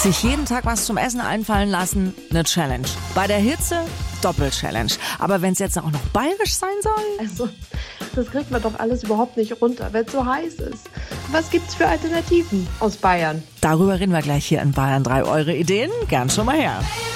Sich jeden Tag was zum Essen einfallen lassen, eine Challenge. Bei der Hitze, Doppel-Challenge. Aber wenn es jetzt auch noch bayerisch sein soll? Also, das kriegt man doch alles überhaupt nicht runter, wenn es so heiß ist. Was gibt's für Alternativen aus Bayern? Darüber reden wir gleich hier in Bayern 3. Eure Ideen? Gern schon mal her.